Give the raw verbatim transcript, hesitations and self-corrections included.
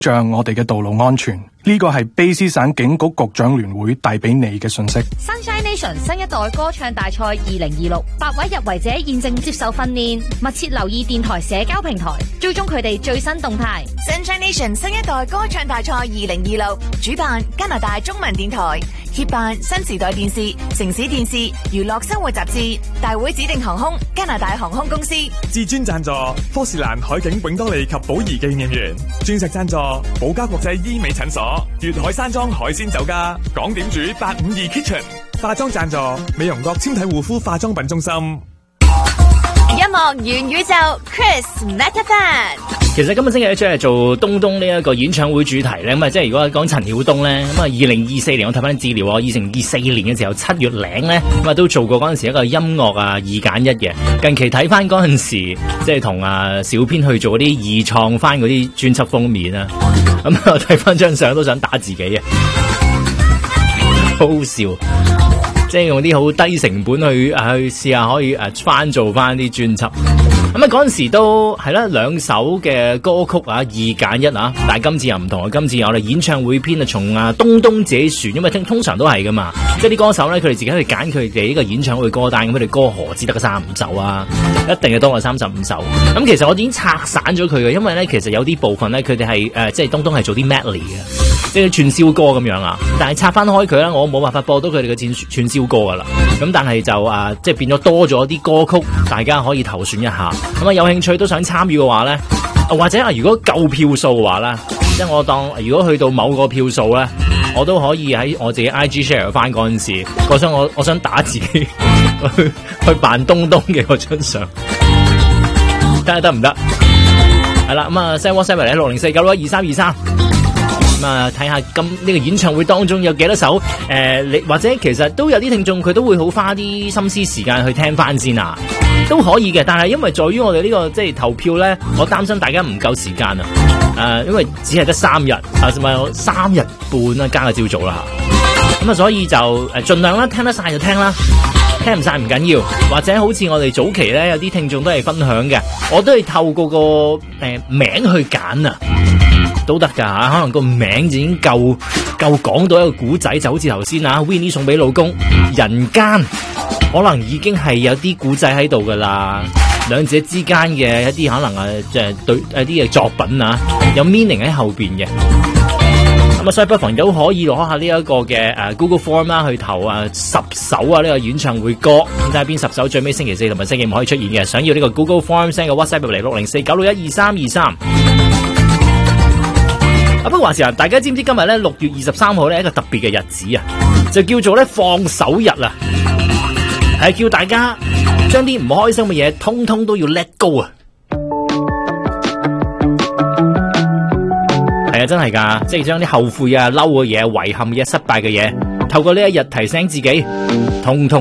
障我哋嘅道路安全。呢個係卑詩省警局局長聯會帶俾你嘅信息。 Sunshine Nation 新一代歌唱大賽二零二六，八位入圍者現正接受訓練，密切留意電台社交平台，追蹤佢哋最新動態。 Sunshine Nation 新一代歌唱大賽二零二六，主辦加拿大中文電台，協辦新時代電視、城市電視、娛樂生活雜誌，大會指定航空加拿大航空公司， 至尊贊助科士蘭海景永多利及寶儀紀念園，鑽石贊助寶嘉國際醫美診所。粵海山莊海鮮酒家，港點煮八五二 Kitchen， 化妝贊助美容閣纖體護膚化妝品中心。 音樂元宇宙 Chris Metafan。 其實今日星期一出嚟做東東呢一個演唱會主題咧，咁啊即係如果講陳曉東咧，咁啊二零二四年我睇翻啲資料啊，二零二四年嘅時候七月零咧，咁啊都做過嗰陣時一個音樂啊二揀一嘅。近期睇翻嗰陣時，即係同啊小編去做嗰啲二創翻嗰啲專輯封面啊，咁啊睇翻張相都想打自己啊，好好笑。即係用啲好低成本去去試下可以誒翻做翻啲專輯，咁啊嗰陣時都係啦，兩首嘅歌曲啊二揀一啊，但係今次又唔同啊，今次有我哋演唱會篇啊，從啊東東自己選，因為聽通常都係噶嘛，即係啲歌手咧佢哋自己去揀佢哋呢個演唱會歌單，咁佢哋歌何止得個三十五首啊，一定係多過三十五首。咁其實我已經拆散咗佢嘅，因為咧其實有啲部分咧佢哋係誒即係東東係做啲 medley 嘅，即係串燒歌咁樣啊，但係拆翻開佢咧，我冇辦法播到佢哋嘅串串燒歌噶啦，咁但係就啊，即係變咗多咗啲歌曲，大家可以投選一下。咁啊，有興趣都想參與嘅話咧，或者啊，如果夠票數嘅話咧，即係我當如果去到某個票數咧，我都可以喺我自己 I G share 翻嗰陣時，我想我我想打自己去去扮東東嘅嗰張相，睇下得唔得？係啦，咁啊 send WhatsApp 嚟六零四九六一二三二三。咁啊，睇下今呢個演唱會當中有幾多首誒，你、呃、或者其實都有啲聽眾佢都會好花啲心思時間去聽翻先啊，都可以嘅。但係因為在於我哋呢、這個即係投票咧，我擔心大家唔夠時間啊。誒、呃，因為只係得三日啊，同埋三日半啦，加個朝早啦吓。咁啊，所以就誒盡量啦，聽得晒就聽啦，聽唔晒唔緊要。或者好似我哋早期咧，有啲聽眾都係分享嘅，我都係透過個誒、呃、名去揀啊。都得噶吓，可能個名就已經夠夠講到一個古仔，就好似頭先啊 Winnie 送俾老公人間，可能已經係有啲古仔喺度噶啦，兩者之間嘅一啲可能啊，即係對一啲嘅作品啊，有 meaning 喺後邊嘅。咁啊，所以不妨都可以攞下呢一個嘅誒 Google Form 啦，去投啊十首啊呢個演唱會歌，咁睇下邊十首最尾星期四同埋星期五可以出現嘅。想要呢個 Google Form send 個 WhatsApp 入嚟六零四九六一二三二三。啊，不過話時話，大家知唔知今日咧六月二十三號咧一個特別嘅日子啊，就叫做咧放手日啊，係叫大家將啲唔開心嘅嘢通通都要 let go 啊，係啊，真係噶，即係將啲後悔啊、嬲嘅嘢、遺憾嘅嘢、失敗嘅嘢，透過呢一日提醒自己，通通